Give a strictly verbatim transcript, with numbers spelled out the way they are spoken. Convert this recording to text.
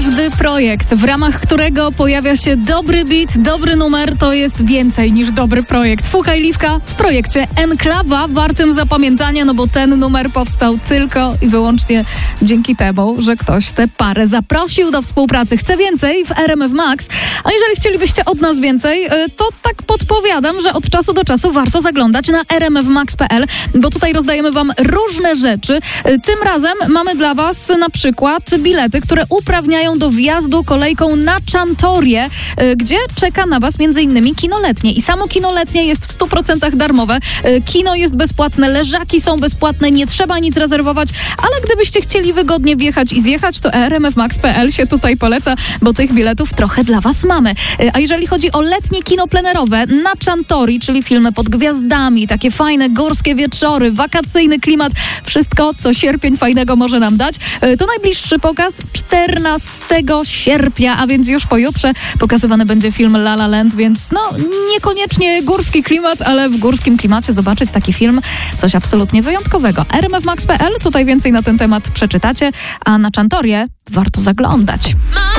Każdy projekt, w ramach którego pojawia się dobry beat, dobry numer, to jest więcej niż dobry projekt. Fukaj Liwka w projekcie Enklawa, wartym zapamiętania, no bo ten numer powstał tylko i wyłącznie dzięki temu, że ktoś tę parę zaprosił do współpracy. Chce więcej w R M F Max, a jeżeli chcielibyście od nas więcej, to tak podpowiadam, że od czasu do czasu warto zaglądać na r m f max kropka p l, bo tutaj rozdajemy wam różne rzeczy. Tym razem mamy dla was na przykład bilety, które uprawniają do wjazdu kolejką na Czantorię, gdzie czeka na was między innymi kino letnie. I samo kino letnie jest w stu procentach darmowe. Kino jest bezpłatne, leżaki są bezpłatne, nie trzeba nic rezerwować, ale gdybyście chcieli wygodnie wjechać i zjechać, to r m f max kropka p l się tutaj poleca, bo tych biletów trochę dla was mamy. A jeżeli chodzi o letnie kino plenerowe na Czantorii, czyli filmy pod gwiazdami, takie fajne górskie wieczory, wakacyjny klimat, wszystko, co sierpień fajnego może nam dać, to najbliższy pokaz czternastego sierpnia, a więc już pojutrze pokazywany będzie film La La Land, więc no niekoniecznie górski klimat, ale w górskim klimacie zobaczyć taki film, coś absolutnie wyjątkowego. r m f max kropka p l, tutaj więcej na ten temat przeczytacie, a na Czantorię warto zaglądać.